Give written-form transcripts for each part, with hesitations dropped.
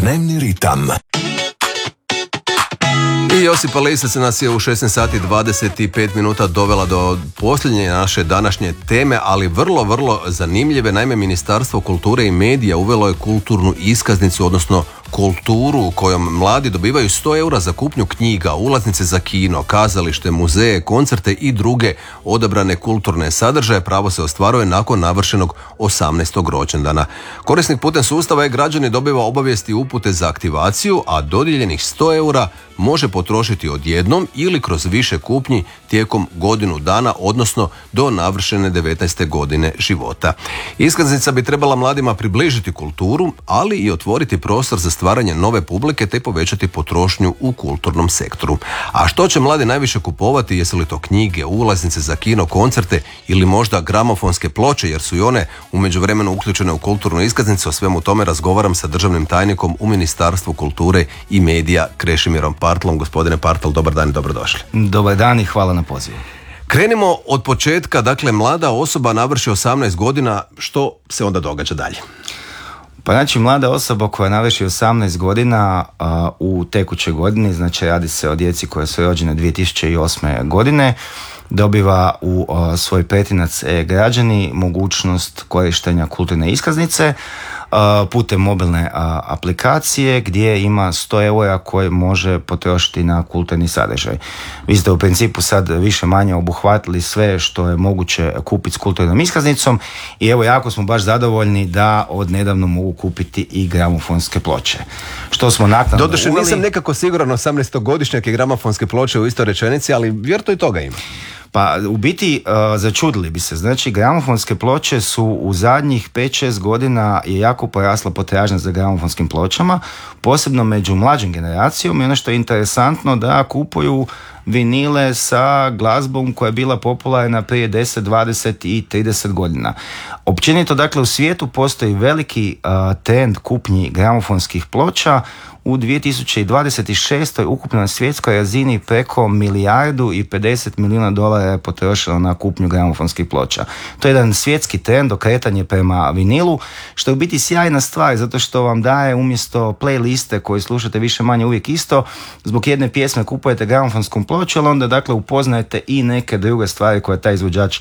Dnevni ritam. I Josipa Lisac nas je u 16 sati 25 minuta dovela do posljednje naše današnje teme, ali vrlo zanimljive. Naime, Ministarstvo kulture i medija uvelo je kulturnu iskaznicu, odnosno kulturu u kojom mladi dobivaju 100 eura za kupnju knjiga, ulaznice za kino, kazalište, muzeje, koncerte i druge odabrane kulturne sadržaje. Pravo se ostvaruje nakon navršenog 18. rođendana. Korisnik putem sustava e-građani dobiva obavijesti i upute za aktivaciju, a dodijeljenih 100 eura može potrošiti odjednom ili kroz više kupnji tijekom godinu dana, odnosno do navršene 19. godine života. Iskaznica bi trebala mladima približiti kulturu, ali i otvoriti prostor za stvaranje nove publike te povećati potrošnju u kulturnom sektoru. A što će mladi najviše kupovati? Jesu li to knjige, ulaznice za kino, koncerte ili možda gramofonske ploče, jer su i one u međuvremenu uključene u kulturnu iskaznicu? O svemu tome razgovaram sa državnim tajnikom u Ministarstvu kulture i medija Krešimirom Partlom. Gospodine Partl, dobar dan i dobrodošli. Dobar dan i hvala na pozivu. Krenimo od početka, dakle mlada osoba navrši 18 godina, što se onda događa dalje? Pa znači mlada osoba koja navrši 18 godina u tekućoj godini, znači radi se o djeci koje su rođene 2008. godine, dobiva u svoj pretinac e-građani mogućnost korištenja kulturne iskaznice putem mobilne aplikacije gdje ima 100 eura koje može potrošiti na kulturni sadržaj. Vi ste u principu sad više manje obuhvatili sve što je moguće kupiti s kulturnom iskaznicom i evo jako smo baš zadovoljni da od nedavno mogu kupiti i gramofonske ploče. Što smo naknadno Doduše nisam nekako siguran 18-godišnjak i gramofonske ploče u istoj rečenici, ali vjerojatno i toga ima. Pa u biti začudili bi se. Znači gramofonske ploče su u zadnjih 5-6 godina je jako porasla potražnja za gramofonskim pločama, posebno među mlađom generacijom, i ono što je interesantno da kupuju vinile sa glazbom koja je bila popularna prije 10, 20 i 30 godina. Općenito, dakle, u svijetu postoji veliki trend kupnji gramofonskih ploča. U 2026. ukupno na svjetskoj razini preko $1,50 milijuna je potrošeno na kupnju gramofonskih ploča. To je jedan svjetski trend, okretanje prema vinilu, što je u biti sjajna stvar, zato što vam daje umjesto playliste koje slušate više manje uvijek isto, zbog jedne pjesme kupujete gramofonskom ploču, ali onda dakle upoznajete i neke druge stvari koje taj izvođač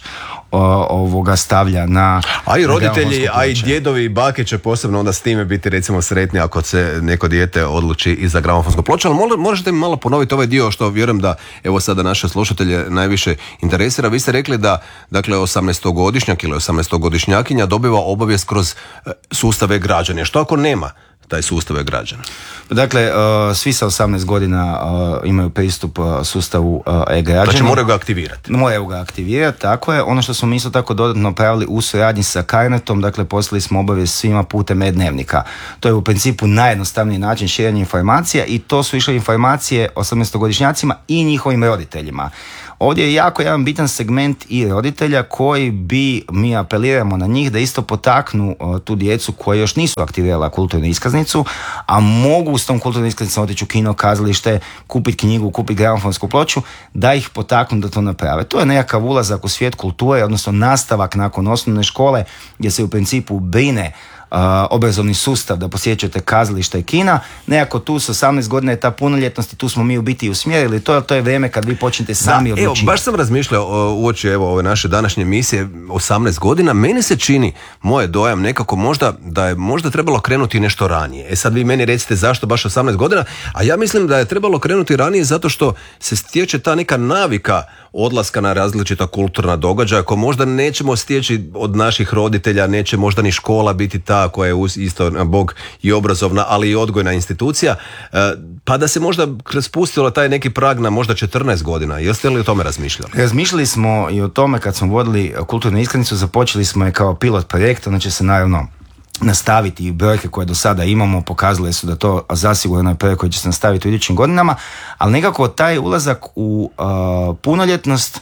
stavlja na. A i roditelji, a i djedovi i bake će posebno onda s time biti recimo sretni ako se neko dijete odluči i za gramofonsku ploču. Ali možete mi malo ponoviti ovaj dio što vjerujem da evo sada naše slušatelje najviše interesira. Vi ste rekli da dakle 18-godišnjak ili 18-godišnjakinja dobiva obavijest kroz sustave građana. Što ako nema taj sustav e-građana? Dakle, svi sa 18 godina imaju pristup sustavu e-građana. Znači moraju ga aktivirati. Moraju ga aktivirati, tako je. Ono što smo mi isto tako dodatno pravili u suradnji sa Carnetom, dakle poslali smo obavijest svima putem e-dnevnika. To je u principu najjednostavniji način širenja informacija i to su išle informacije 18-godišnjacima i njihovim roditeljima. Ovdje je jako jedan bitan segment i roditelja koji mi apeliramo na njih da isto potaknu tu djecu koji još nisu aktivirala kulturnu iskaznicu, a mogu s tom kulturnom iskaznicom otići u kino, kazalište, kupiti knjigu, kupiti gramofonsku ploču, da ih potaknu da to naprave. To je nekakav ulazak u svijet kulture, odnosno nastavak nakon osnovne škole gdje se u principu brine obrazovni sustav da posjećate kazališta i kina. Nekako tu s 18 godina je ta punoljetnost i tu smo mi u biti usmjerili to je vrijeme kad vi počnete sami odlučivati. Evo, baš sam razmišljao uoči ove naše današnje emisije 18 godina. Meni se čini, moj dojam nekako možda da je možda trebalo krenuti nešto ranije. Sad vi meni recite zašto baš 18 godina, a ja mislim da je trebalo krenuti ranije zato što se stječe ta neka navika odlaska na različita kulturna događaja ko možda nećemo stječi od naših roditelja, neće možda ni škola biti ta koja je isto na bog i obrazovna, ali i odgojna institucija, pa da se možda spustilo taj neki prag na možda 14 godina. Jeste li o tome razmišljali? Razmišljali smo i o tome kad smo vodili kulturnu iskaznicu, započeli smo je kao pilot projekt, onda će se naravno nastaviti i brojke koje do sada imamo pokazale su da to zasigurno je projekt koji će se nastaviti u idućim godinama, ali nekako taj ulazak u punoljetnost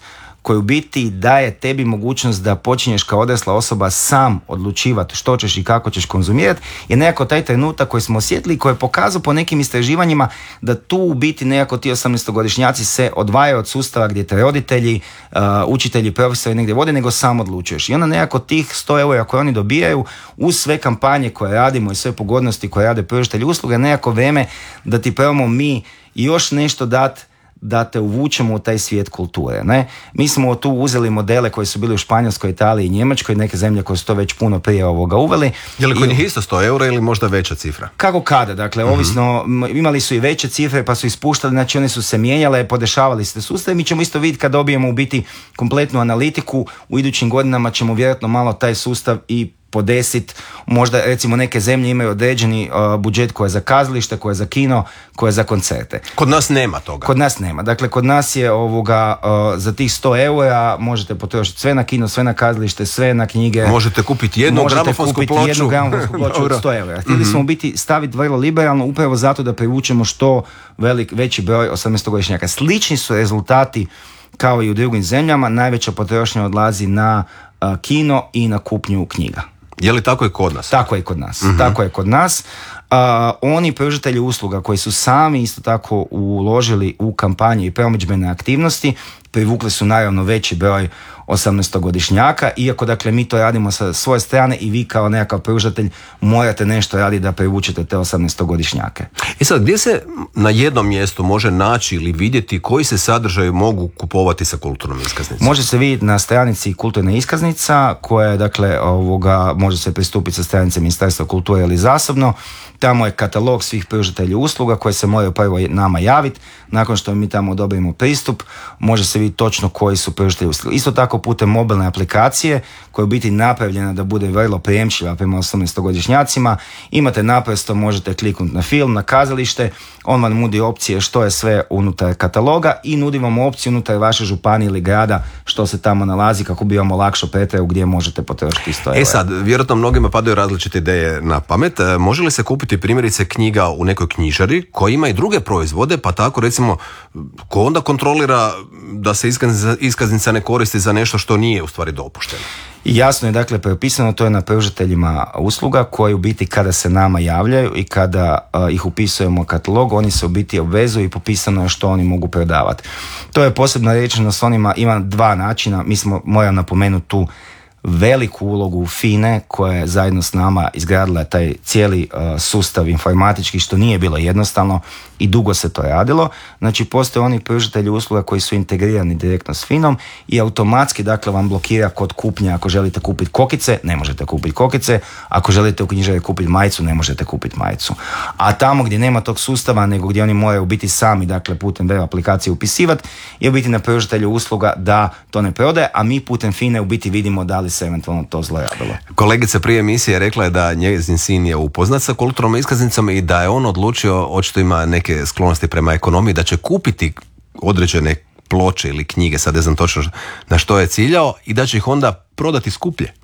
koji u biti daje tebi mogućnost da počinješ kao odrasla osoba sam odlučivati što ćeš i kako ćeš konzumirati, je nekako taj trenutak koji smo osjetili, koji je pokazao po nekim istraživanjima da tu u biti nekako ti 18-godišnjaci se odvajaju od sustava gdje te roditelji, učitelji, profesori negdje vode, nego sam odlučuješ. I onda nekako tih 100 eura koje oni dobijaju uz sve kampanje koje radimo i sve pogodnosti koje rade pružatelji usluga, nekako vrijeme da ti probamo mi još nešto dati da te uvučemo u taj svijet kulture. Ne? Mi smo tu uzeli modele koji su bili u Španjolskoj, Italiji i Njemačkoj, neke zemlje koje su to već puno prije uveli. Je li kod njih isto 100 eura ili možda veća cifra? Kako kada, dakle, ovisno, imali su i veće cifre pa su ispuštali, znači one su se mijenjale, podešavali se sustav. Mi ćemo isto vidjeti kad dobijemo u biti kompletnu analitiku, u idućim godinama ćemo vjerojatno malo taj sustav i podesit, možda recimo neke zemlje imaju određeni budžet koje je za kazalište, koje je za kino, koje je za koncerte. Kod nas nema toga. Kod nas nema. Dakle, kod nas je za tih 100 eura možete potrošiti sve na kino, sve na kazalište, sve na knjige. Možete kupiti jednu gramofonsku ploču od 100 eura. Htjeli smo biti staviti vrlo liberalno upravo zato da privučemo što veći broj 18-godišnjaka. Slični su rezultati kao i u drugim zemljama. Najveća potrošnja odlazi na kino i na kupnju knjiga. Je li tako i kod nas? Tako je i kod nas. Tako je kod nas. Oni pružatelji usluga koji su sami isto tako uložili u kampanje i promidžbene aktivnosti, privukli su naravno veći broj 18-godišnjaka, iako dakle mi to radimo sa svoje strane i vi kao nekakav pružatelj morate nešto raditi da privučete te 18-godišnjake. I sad, gdje se na jednom mjestu može naći ili vidjeti koji se sadržaj mogu kupovati sa kulturnom iskaznicom? Može se vidjeti na stranici kulturna iskaznica koja je dakle može se pristupiti sa stranice Ministarstva kulture ili zasebno. Tamo je katalog svih pružatelja usluga koje se moraju prvo nama javiti. Nakon što mi tamo odobrimo pristup, može se vidjeti točno koji su pružatelji usluga. Isto tako putem mobilne aplikacije koja je biti napravljena da bude vrlo prijemčiva prema 18-godišnjacima. Imate naprosto, možete kliknuti na film, na kazalište, on vam nudi opcije što je sve unutar kataloga i nudi vam opciju unutar vaše županije ili grada što se tamo nalazi kako bi vam olakšao pretragu gdje možete potrošiti 100 eura. Sad, vjerojatno mnogima padaju različite ideje na pamet. Može li se kupiti primjerice knjiga u nekoj knjižari koja ima i druge proizvode, pa tako recimo ko onda kontrolira da se iskaznica ne koristi za nešto što nije u stvari dopušteno? I jasno je dakle propisano, to je na pružateljima usluga koji u biti kada se nama javljaju i kada ih upisujemo u katalog, oni se u biti obvezuju i popisano je što oni mogu prodavati. To je posebno rečeno s onima, ima dva načina, moram napomenuti tu veliku ulogu FINE koja je zajedno s nama izgradila taj cijeli sustav informatički, što nije bilo jednostavno i dugo se to radilo. Znači postoje oni pružatelji usluga koji su integrirani direktno s FINom i automatski dakle vam blokira kod kupnje. Ako želite kupiti kokice, ne možete kupiti kokice. Ako želite u knjižari kupiti majicu, ne možete kupiti majicu. A tamo gdje nema tog sustava, nego gdje oni moraju biti sami, dakle putem web aplikacije upisivati, je u biti na pružatelju usluga da to ne prodaje, a mi putem FINe u biti vidimo da li se eventualno to zlorabilo. Kolegica prije emisije rekla je da njezin sin je upoznat sa kulturnom iskaznicom i da je on odlučio, očito ima neke sklonosti prema ekonomiji, da će kupiti određene ploče ili knjige, sad ne znam točno na što je ciljao, i da će ih onda prodati skuplje.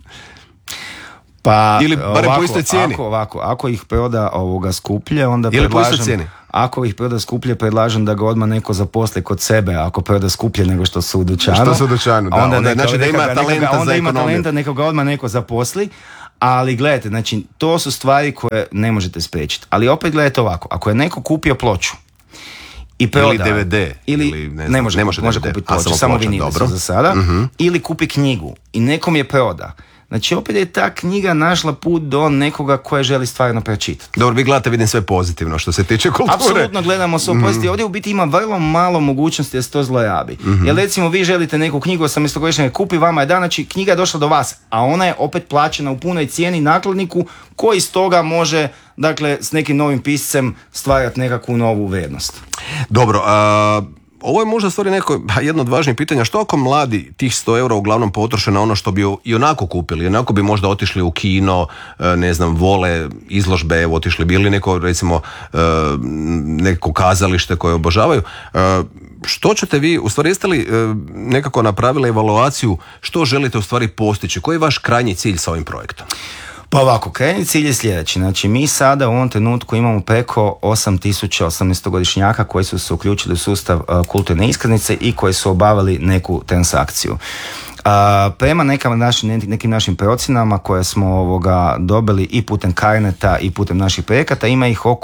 Pa, ili barem po istoj cijeni. Ako ih proda skuplje, onda ili po istoj cijeni. Ako ih proda skuplje, predlažem da ga odmah neko zaposli kod sebe, ako proda skuplje nego što su u dućanu. Što su u dućanu, da. Onda znači da ima talenta za ekonomiju. Neka ga odmah neko zaposli. Ali gledajte, znači, to su stvari koje ne možete spriječiti. Ali opet gledajte ovako, ako je neko kupio ploču i proda, ili DVD, ili ne može kupiti ploču, samo vinile su za sada, ili kupi knjigu i nekom je proda. Znači, opet je ta knjiga našla put do nekoga koje želi stvarno pročitati. Dobro, vi gledate, vidim sve pozitivno što se tiče kulture. Apsolutno gledamo sve pozitivno. Ovdje u biti ima vrlo malo mogućnosti da se to zlorabi. Jer recimo vi želite neku knjigu 18-godišnjaka kupi, vama je dan, znači knjiga je došla do vas, a ona je opet plaćena u punoj cijeni nakladniku koji iz toga može, dakle, s nekim novim piscem stvarati nekakvu novu vrijednost. Dobro, ovo je možda stvari jedno od važnijih pitanja. Što ako mladi tih 100 eura uglavnom potroše na ono što bi i onako kupili? Onako bi možda otišli u kino, ne znam, vole izložbe, evo otišli bi, ili neko, recimo, neko kazalište koje obožavaju. Što ćete vi, u stvari jeste li nekako napravili evaluaciju što želite u stvari postići? Koji je vaš krajnji cilj sa ovim projektom? Pa ovako, krajnji cilj je sljedeći. Znači, mi sada u ovom trenutku imamo preko 8000 18-godišnjaka koji su se uključili u sustav kulturne iskaznice i koji su obavili neku transakciju. Prema nekim našim procjenama koje smo dobili i putem Carneta i putem naših projekata, ima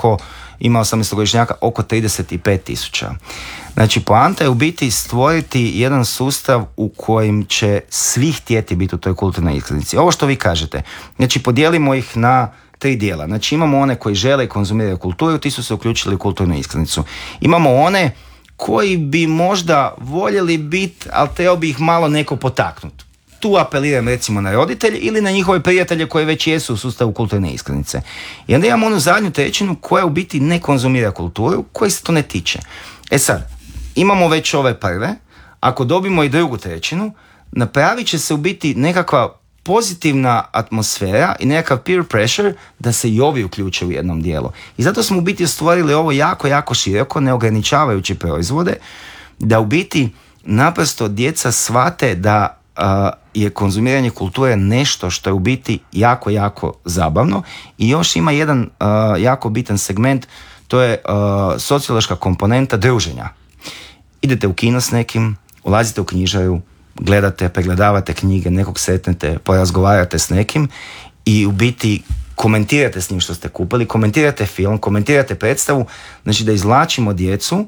18-godišnjaka oko 35.000. Znači, poanta je u biti stvoriti jedan sustav u kojem će svi htjeti biti u toj kulturnoj iskaznici. Ovo što vi kažete, znači podijelimo ih na 3 dijela. Znači, imamo one koji žele i konzumiraju kulturu, ti su se uključili u kulturnu iskaznicu. Imamo one koji bi možda voljeli biti, ali trebao bi ih malo neko potaknuti. Tu apeliram recimo na roditelje ili na njihove prijatelje koji već jesu u sustavu kulturne iskaznice. I onda imamo onu zadnju trećinu koja u biti ne konzumira kulturu, koji se to ne tiče. E sad, imamo već ove prve, ako dobimo i drugu trećinu, napravit će se u biti nekakva pozitivna atmosfera i nekakav peer pressure da se i ovi uključe u jednom dijelu. I zato smo u biti stvorili ovo jako, jako široko, neograničavajući proizvode, da u biti naprosto djeca shvate da je konzumiranje kulture nešto što je u biti jako, jako zabavno. I još ima jedan jako bitan segment, to je sociološka komponenta druženja. Idete u kino s nekim, ulazite u knjižaru, gledate, pregledavate knjige, nekog sretnete, porazgovarate s nekim i u biti komentirate s njim što ste kupili, komentirate film, komentirate predstavu, znači da izvlačimo djecu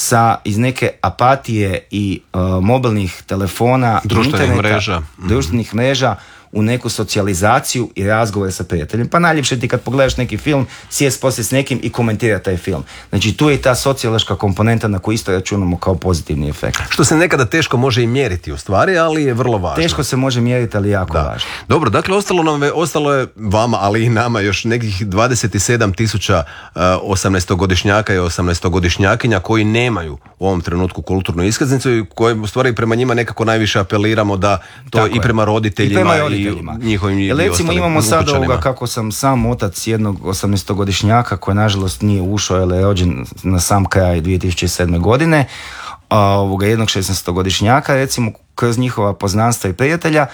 iz neke apatije i mobilnih telefona, društvenih mreža u neku socijalizaciju i razgovor sa prijateljem. Pa najljepše ti kad pogledaš neki film, sjest poslije s nekim i komentira taj film. Znači tu je ta sociološka komponenta na koju isto računamo kao pozitivni efekt. Što se nekada teško može i mjeriti u stvari, ali je vrlo važno. Teško se može mjeriti, ali jako važno. Dobro, dakle ostalo je vama, ali i nama još nekih 27.000 18-godišnjaka i 18-godišnjakinja koji nemaju u ovom trenutku kulturnu iskaznicu i koje u stvari prema njima nekako najviše apeliramo da to tako i prema roditeljima i njihovim recimo imamo sad kako sam sam otac jednog 18-godišnjaka koji nažalost nije ušao jer je rođen na sam kraj 2007. godine, jednog 16-godišnjaka, recimo kroz njihova poznanstva i prijatelja,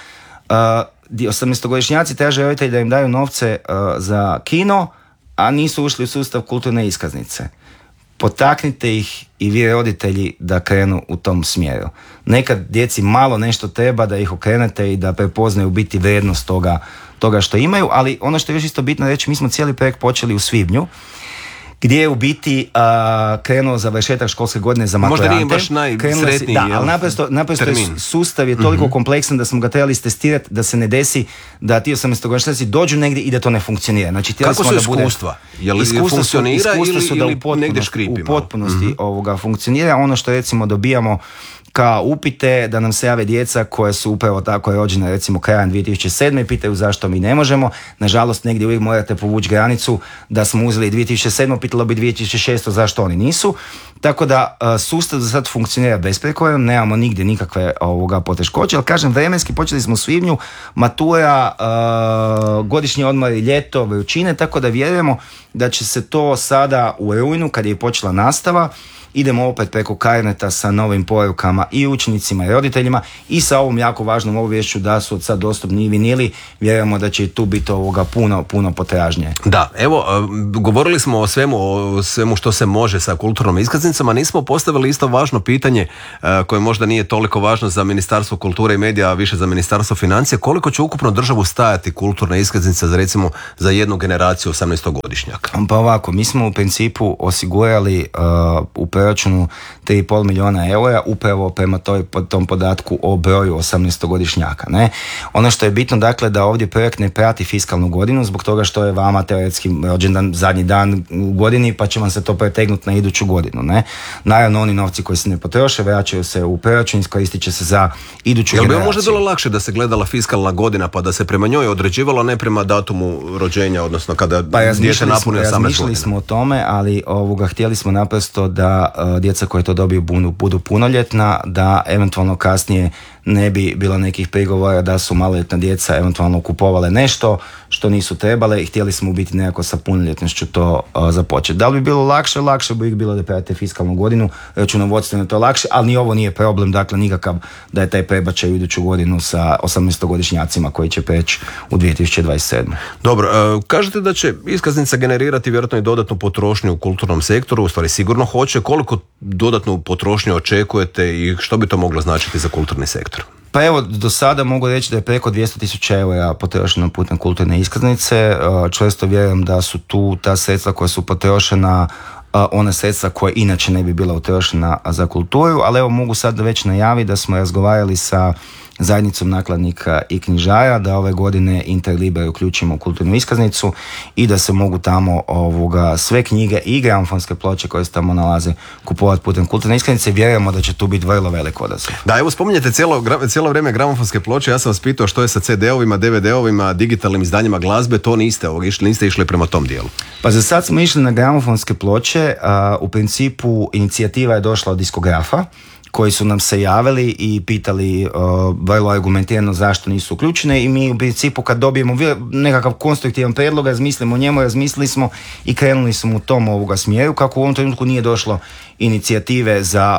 18-godišnjaci traže roditelji da im daju novce za kino, a nisu ušli u sustav kulturne iskaznice. Potaknite ih i vi roditelji da krenu u tom smjeru. Nekad djeci malo nešto treba da ih okrenete i da prepoznaju biti vrijednost toga što imaju, ali ono što je još isto bitno reći, mi smo cijeli projekt počeli u svibnju, gdje je u biti krenuo završetak školske godine za maturante. Možda nije baš najsretniji ali naprosto sustav je toliko kompleksan da smo ga trebali istestirati da se ne desi da ti 18-godišnjaci dođu negdje i da to ne funkcionira. Znači, kako su iskustva? Je li funkcionira ili negdje škripimo? U potpunosti funkcionira. Ono što recimo dobijamo kao upite da nam se jave djeca koja su upravo tako rođena recimo krajem 2007. i pitaju zašto mi ne možemo. Nažalost, negdje uvijek morate povući granicu da smo uzeli 2007. pitalo bi 2006. zašto oni nisu. Tako da sustav za sad funkcionira besprekorno, nemamo nigdje nikakve poteškoće, ali kažem vremenski počeli smo u svibnju, matura, godišnji odmori, ljeto, vrućine, tako da vjerujemo da će se to sada u rujnu kad je počela nastava, idemo opet preko Carneta sa novim porukama i učenicima i roditeljima i sa ovom jako važnom obaviješću da su od sad dostupni i vinili. Vjerujemo da će tu biti puno potražnje. Da, evo, govorili smo o svemu što se može sa kulturnom iskaznicom, a nismo postavili isto važno pitanje koje možda nije toliko važno za Ministarstvo kulture i medija, a više za Ministarstvo financija. Koliko će ukupno državu stajati kulturna iskaznica za jednu generaciju 18-godišnjaka? Pa ovako, mi smo u principu osigurali u proračunu 3,5 milijuna eura upravo prema tom podatku o broju 18-godišnjaka. Ne? Ono što je bitno, dakle, da ovdje projekt ne prati fiskalnu godinu zbog toga što je vama teoretski rođendan zadnji dan u godini pa će vam se to pretegnuti na iduću godinu. Ne? Naravno, oni novci koji se ne potroše vraćaju se u proračun, iskoristit će se za iduću generaciju. Jel bi možda bilo lakše da se gledala fiskalna godina pa da se prema njoj određivalo, ne prema datumu rođenja, odnosno kada dijete napuni 18 godina? Razmišljali smo o tome, ali htjeli smo naprosto da djeca koje to dobiju budu punoljetna, da eventualno kasnije ne bi bilo nekih prigovora da su maloljetna djeca eventualno kupovale nešto što nisu trebale i htjeli smo biti nekako sa punoljetnošću to započeti. Da li bi bilo lakše? Lakše bi ih bilo da pratite fiskalnu godinu, računovodstveno to lakše, ali ni ovo nije problem, dakle nikakav da je taj prebačaj u iduću godinu sa 18-godišnjacima koji će preći u 2027. Dobro, kažete da će iskaznica generirati vjerojatno i dodatnu potrošnju u kulturnom sektoru, u stvari sigurno hoće. Koliko dodatnu potrošnju očekujete i što bi to moglo značiti za kulturni sektor? Pa evo, do sada mogu reći da je preko 200.000 eura potrošeno putem kulturne iskaznice. Često vjerujem da su tu ta sredstva koja su potrošena ona sredstva koja inače ne bi bila utrošena za kulturu, ali evo mogu sad već najaviti da smo razgovarali sa zajednicom nakladnika i knjižara da ove godine Interliber uključimo u kulturnu iskaznicu i da se mogu tamo sve knjige i gramofonske ploče koje se tamo nalaze kupovati putem kulturne iskaznice. Vjerujemo da će tu biti vrlo velik odaziv. Da, evo spominjete cijelo vrijeme gramofonske ploče, ja sam vas pitao što je sa CD-ovima, DVD-ovima, digitalnim izdanjima glazbe, to niste išli prema tom dijelu. Pa za sad smo išli na gramofonske ploče, u principu inicijativa je došla od diskografa koji su nam se javili i pitali vrlo argumentirano zašto nisu uključene i mi u principu kad dobijemo nekakav konstruktivan prijedlog, razmislimo o njemu, razmislili smo i krenuli smo u tom smjeru. Kako u ovom trenutku nije došlo inicijative za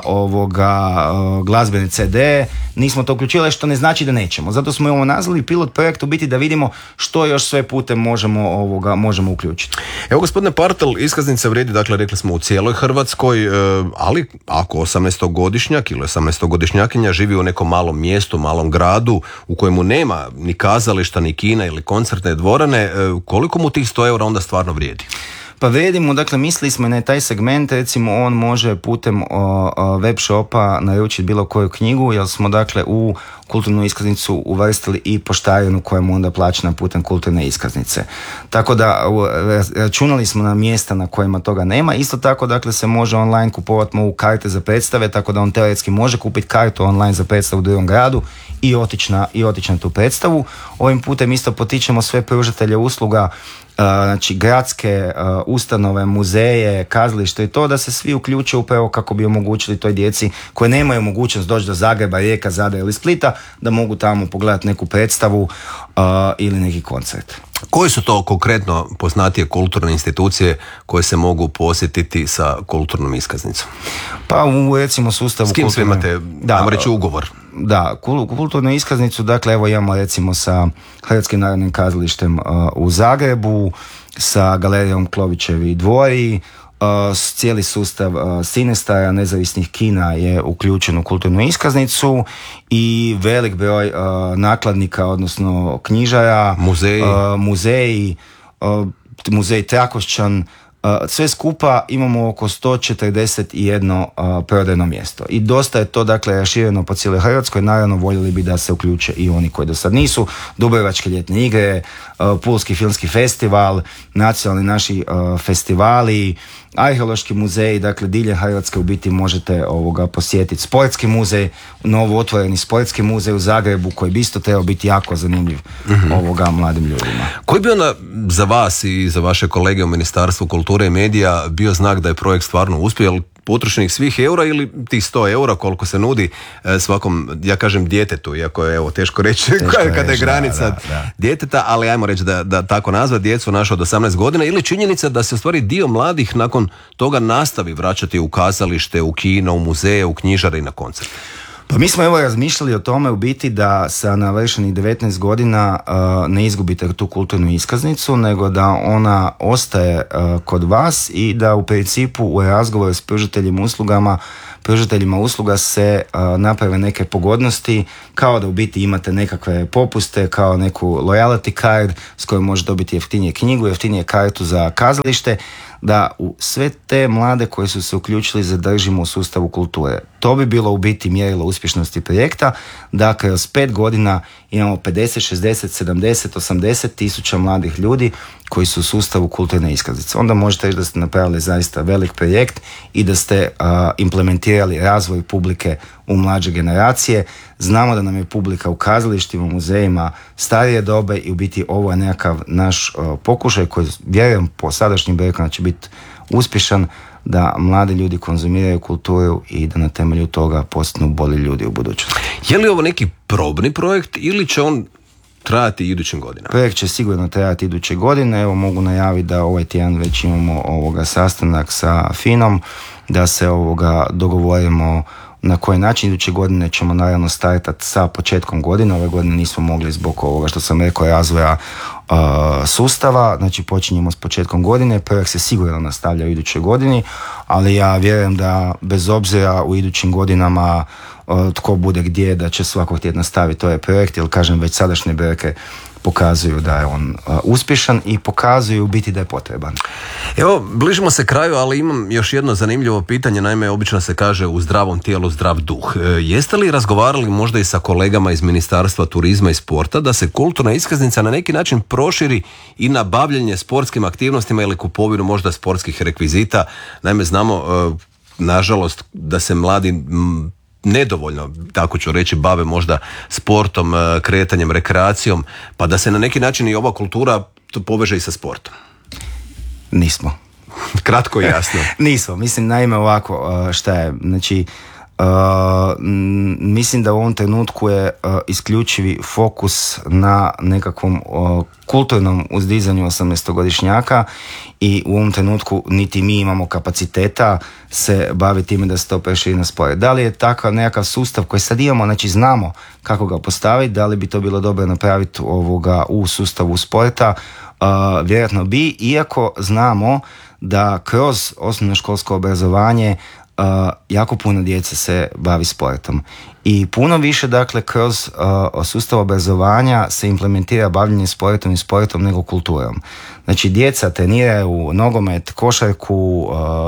glazbene CD, nismo to uključili, što ne znači da nećemo. Zato smo ovo nazvali pilot projekt u biti da vidimo što još sve putem možemo uključiti. Evo gospodine Partel, iskaznica vrijedi, dakle rekli smo u cijeloj Hrvatskoj, ali ako 18-godišnjak ili 18-godišnjakinja živi u nekom malom mjestu, malom gradu u kojemu nema ni kazališta, ni kina ili koncertne dvorane, koliko mu tih 100 eura onda stvarno vrijedi? Pa vidimo, dakle mislili smo na taj segment, recimo on može putem web shopa naručiti bilo koju knjigu, jer smo dakle u kulturnu iskaznicu uvrstili i poštarinu koja mu onda plaćena putem kulturne iskaznice. Tako da računali smo na mjesta na kojima toga nema. Isto tako dakle se može online kupovati mogu karte za predstave, tako da on teoretski može kupiti kartu online za predstavu u drugom gradu i otići na tu predstavu. Ovim putem isto potičemo sve pružatelje usluga, znači gradske ustanove, muzeje, kazalište i to da se svi uključe upravo kako bi omogućili toj djeci koje nemaju mogućnost doći do Zagreba, Rijeka, Zadra ili Splita da mogu tamo pogledati neku predstavu ili neki koncert. Koji su to konkretno poznatije kulturne institucije koje se mogu posjetiti sa kulturnom iskaznicom? Pa u recimo sustavu... S kim sve imate, ajmo reći, ugovor? Da, kulturnu iskaznicu, dakle evo imamo recimo sa Hrvatskim narodnim kazalištem u Zagrebu, sa Galerijom Klovićevi dvori, cijeli sustav Cinestara, nezavisnih kina je uključen u kulturnu iskaznicu i velik broj nakladnika, odnosno knjižara, muzeji, muzej Trakošćan, sve skupa imamo oko 141 prodajno mjesto. I dosta je to dakle rašireno po cijeloj Hrvatskoj. Naravno voljeli bi da se uključe i oni koji do sad nisu. Dubrovačke ljetne igre, Pulski filmski festival, nacionalni naši festivali, arheološki muzej, dakle diljem Hrvatske u biti možete posjetiti. Sportski muzej, novo otvoreni sportski muzej u Zagrebu koji bi isto trebao biti jako zanimljiv mladim ljudima. Koji bi onda za vas i za vaše kolege u Ministarstvu kulture i medija bio znak da je projekt stvarno uspio? Potrošenih svih eura ili tih 100 eura koliko se nudi svakom, ja kažem djetetu, iako je teško reći kada je granica djeteta, ali ajmo reći da tako nazva djecu našu od 18 godina, ili činjenica da se u stvari dio mladih nakon toga nastavi vraćati u kazalište, u kino, u muzeje, u knjižare i na koncerte. Pa mi smo razmišljali o tome u biti da sa navršenih 19 godina ne izgubite tu kulturnu iskaznicu, nego da ona ostaje kod vas i da u principu u razgovoru s pružateljima usluga se naprave neke pogodnosti, kao da u biti imate nekakve popuste, kao neku loyalty card s kojom možete dobiti jeftinije knjigu, jeftinije kartu za kazalište, da u sve te mlade koji su se uključili zadržimo u sustavu kulture. To bi bilo u biti mjerilo uspješnosti projekta, da kroz 5 godina imamo 50, 60, 70, 80 tisuća mladih ljudi koji su u sustavu kulturne iskaznice. Onda možete reći da ste napravili zaista velik projekt i da ste implementirali razvoj publike u mlađe generacije. Znamo da nam je publika u kazalištima, muzejima starije dobe i u biti ovo je nekakav naš pokušaj koji vjerujem po sadašnjim brojkama će biti uspješan, da mladi ljudi konzumiraju kulturu i da na temelju toga postanu bolji ljudi u budućnosti. Je li ovo neki probni projekt ili će on trajati idućim godinama? Projekt će sigurno trajati iduće godine. Evo mogu najaviti da ovaj tjedan već imamo sastanak sa FINom, da se dogovorimo na koji način. Iduće godine ćemo naravno startati sa početkom godine. Ove godine nismo mogli zbog ovoga što sam rekao razvoja sustava, znači počinjemo s početkom godine, projekt se sigurno nastavlja u idućoj godini, ali ja vjerujem da bez obzira u idućim godinama tko bude gdje, da će svakog tjedna staviti ovaj projekt, jer kažem već sadašnje brojke pokazuju da je on uspješan i pokazuju u biti da je potreban. Evo, bližimo se kraju, ali imam još jedno zanimljivo pitanje. Naime, obično se kaže u zdravom tijelu zdrav duh. Jeste li razgovarali možda i sa kolegama iz Ministarstva turizma i sporta da se kulturna iskaznica na neki način proširi i na bavljenje sportskim aktivnostima ili kupovinu možda sportskih rekvizita? Naime, znamo, nažalost, da se mladi nedovoljno, tako ću reći, bave možda sportom, kretanjem, rekreacijom, pa da se na neki način i ova kultura poveže i sa sportom. Nismo. Kratko i jasno. Nismo. Mislim, naime ovako, šta je, znači, mislim da u ovom trenutku je isključivi fokus na nekakvom kulturnom uzdizanju 18-godišnjaka i u ovom trenutku niti mi imamo kapaciteta se baviti time da se to preširi na sport. Da li je takav nekakav sustav koji sad imamo, znači znamo kako ga postaviti, da li bi to bilo dobro napraviti u sustavu sporta, vjerojatno bi, iako znamo da kroz osnovnoškolsko obrazovanje jako puno djece se bavi sportom i puno više, dakle, kroz sustav obrazovanja se implementira bavljenje sportom i sportom nego kulturom. Znači, djeca treniraju nogomet, košarku,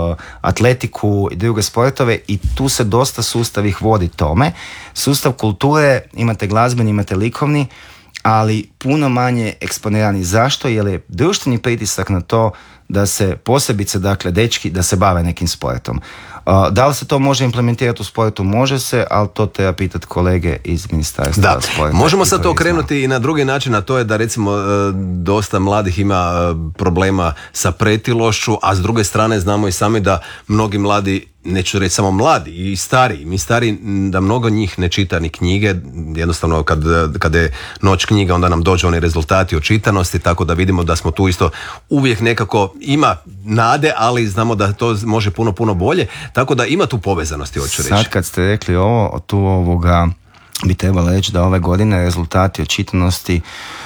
atletiku i druge sportove i tu se dosta sustav ih vodi tome. Sustav kulture, imate glazbeni, imate likovni, ali puno manje eksponirani. Zašto? Jer je društveni pritisak na to da se posebice, dakle, dečki, da se bave nekim sportom. Da li se to može implementirati u sportu? Može se, ali to treba pitati kolege iz Ministarstva sporta. Možemo sad to okrenuti i na drugi način, a to je da recimo dosta mladih ima problema sa pretilošću, a s druge strane znamo i sami da mnogi mladi, neću reći samo mladi, i stariji, mi stariji, da mnogo njih ne čita ni knjige, jednostavno kad je noć knjiga onda nam dođu oni rezultati o čitanosti, tako da vidimo da smo tu isto uvijek nekako, ima nade, ali znamo da to može puno bolje, tako da ima tu povezanosti, hoću reći. Sad kad ste rekli ovo, tu bi trebalo reći da ove godine rezultati o čitanosti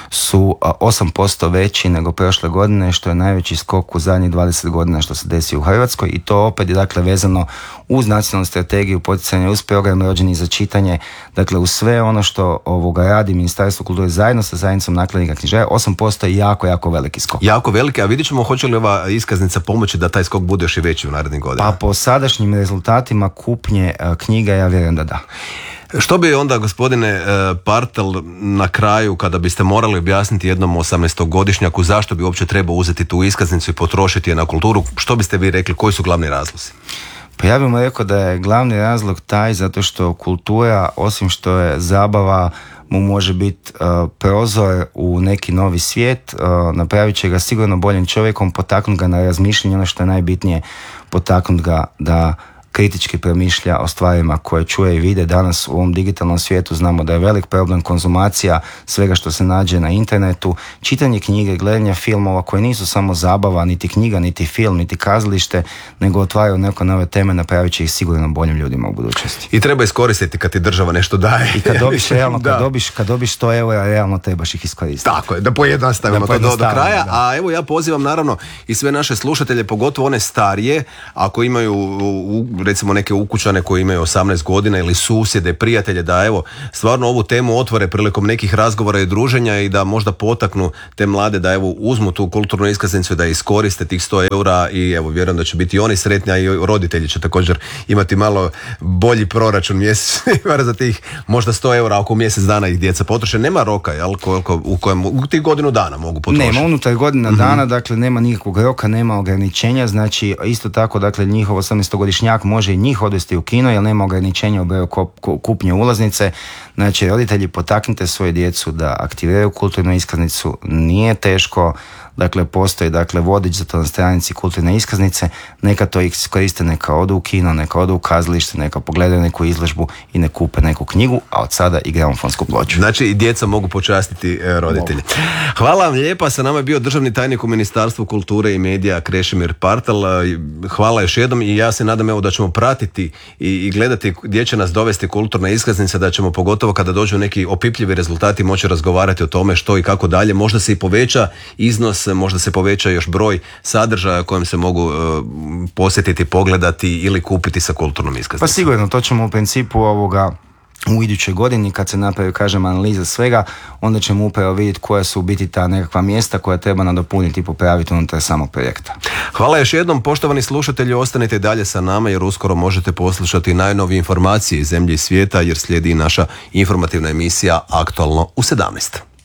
su 8% veći nego prošle godine, što je najveći skok u zadnjih 20 godina što se desi u Hrvatskoj, i to opet je, dakle, vezano uz nacionalnu strategiju poticanja, uz program Rođeni za čitanje, dakle uz sve ono što radi Ministarstvo kulture zajedno sa zajednicom nakladnika knjižara. 8% je jako veliki skok. Jako veliki, a vidjet ćemo hoće li ova iskaznica pomoći da taj skok bude još i veći u narednim godinama. Pa po sadašnjim rezultatima kupnje knjiga ja vjerujem da da. Što bi onda, gospodine Partel, na kraju, kada biste morali objasniti jednom 18-godišnjaku zašto bi uopće trebao uzeti tu iskaznicu i potrošiti je na kulturu, što biste vi rekli, koji su glavni razlozi? Pa ja bih mu rekao da je glavni razlog taj zato što kultura, osim što je zabava, mu može biti prozor u neki novi svijet, napravit će ga sigurno boljim čovjekom, potaknuti ga na razmišljanje, ono što je najbitnije, potaknuti ga da kritički premišlja o stvarima koje čuje i vide. Danas u ovom digitalnom svijetu znamo da je velik problem konzumacija svega što se nađe na internetu, čitanje knjige, gledanje filmova koji nisu samo zabava, niti knjiga, niti film, niti kazalište, nego otvaraju neko nove teme, napravit će ih sigurno boljim ljudima u budućnosti. I treba iskoristiti kad ti država nešto daje. I kad dobiš realno, kad dobiš 100 eura, realno trebaš ih iskoristiti. Tako je, da pojednostavimo to do kraja. Da. A evo ja pozivam naravno i sve naše slušatelje, pogotovo one starije, ako imaju recimo neke ukućane koji imaju 18 godina ili susjede, prijatelje, da evo stvarno ovu temu otvore prilikom nekih razgovora i druženja i da možda potaknu te mlade da evo uzmu tu kulturnu iskaznicu i da iskoriste tih 100 eura i evo vjerujem da će biti i oni sretni, a i roditelji će također imati malo bolji proračun mjesečni za tih možda 100 eura ako u mjesec dana ih djeca potroše. Nema roka, jel, u kojem u tih godinu dana mogu potrošiti. Nema, unutar godina dana, dakle nema nikakvog roka, nema ograničenja, znači isto tako, dakle njihov 18-godišnjak može i njih odvesti u kino jer nema ograničenja u broju kupnje ulaznice. Znači, roditelji, potaknite svoje djecu da aktiviraju kulturnu iskaznicu, nije teško. Dakle, postoji vodič za to na stranici kulturne iskaznice, neka to iskoriste, neka odu u kino, neka odu u kazalište, neka pogledaju neku izložbu i ne kupe neku knjigu, a od sada i gramofonsku ploču. Znači i djeca mogu počastiti roditelji. Hvala vam lijepa, sa nama je bio državni tajnik u Ministarstvu kulture i medija Krešimir Partel. Hvala još jednom i ja se nadam da ćemo pratiti i gledati gdje će nas dovesti kulturna iskaznica, da ćemo pogotovo kada dođu neki opipljivi rezultati moći razgovarati o tome što i kako dalje. Možda se i poveća iznos, možda se poveća još broj sadržaja kojem se mogu posjetiti, pogledati ili kupiti sa kulturnom iskaznicom. Pa sigurno, to ćemo u principu u idućoj godini kad se napravi, analiza svega, onda ćemo upravo vidjeti koja su u biti ta nekakva mjesta koja treba nadopuniti i popraviti unutar samog projekta. Hvala još jednom, poštovani slušatelji, ostanite i dalje sa nama jer uskoro možete poslušati najnovije informacije iz zemlje i svijeta jer slijedi naša informativna emisija Aktualno u 17.